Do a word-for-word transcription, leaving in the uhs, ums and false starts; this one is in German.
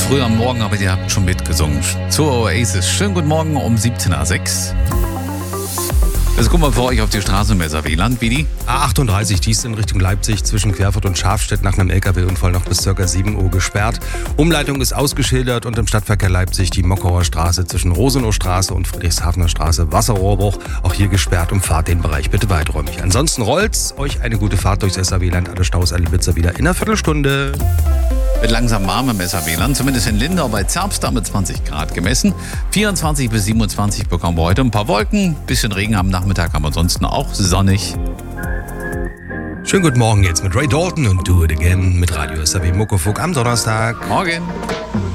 früh am Morgen, aber ihr habt schon mitgesungen. Zur Oasis. Schönen guten Morgen um siebzehn Uhr sechs. Also guck mal für euch auf die Straßenmesser. Wieland, wie die? A achtunddreißig, die ist in Richtung Leipzig zwischen Querfurt und Schafstedt nach einem L K W-Unfall noch bis ca. sieben Uhr gesperrt. Umleitung ist ausgeschildert und im Stadtverkehr Leipzig die Mockauer Straße zwischen Rosenaustraße und Friedrichshafener Straße Wasserrohrbruch. Auch hier gesperrt und fahrt den Bereich bitte weiträumig. Ansonsten rollt's. Euch eine gute Fahrt durchs S A W-Land. Alle Staus, alle Blitzer wieder in einer Viertelstunde. Wird langsam warm im S A W-Land, zumindest in Lindau bei Zerbst mit zwanzig Grad gemessen. vierundzwanzig bis siebenundzwanzig bekommen wir heute. Ein paar Wolken, bisschen Regen am Nachmittag, aber ansonsten auch sonnig. Schönen guten Morgen jetzt mit Ray Dalton und Do It Again mit Radio S A W Muckefuck am Donnerstag. Morgen.